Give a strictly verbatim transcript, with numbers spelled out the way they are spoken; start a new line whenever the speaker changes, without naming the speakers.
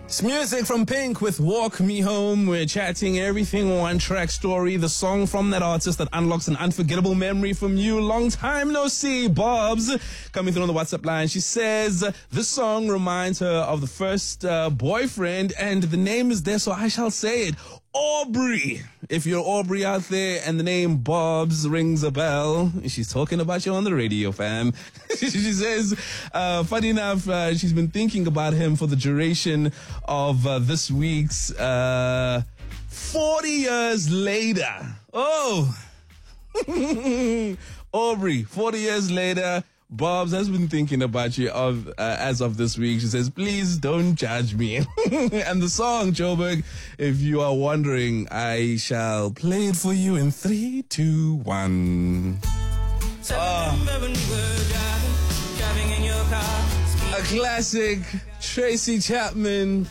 It's music from Pink with Walk Me Home. We're chatting everything one track story, the song from that artist that unlocks an unforgettable memory from you. Long time no see. Bob's coming through on the WhatsApp line. She says this song reminds her of the first uh, boyfriend, and the name is there, so I shall say it. Aubrey. If you're Aubrey out there and the name Bob's rings a bell, she's talking about you on the radio, fam. She says, uh, funny enough, uh, she's been thinking about him for the duration of uh, this week's uh, forty years later. Oh, Aubrey, forty years later. Bob's has been thinking about you of uh, as of this week. She says, please don't judge me. And the song, Joburg, if you are wondering, I shall play it for you in three, two, one. Oh. A classic, Tracy Chapman,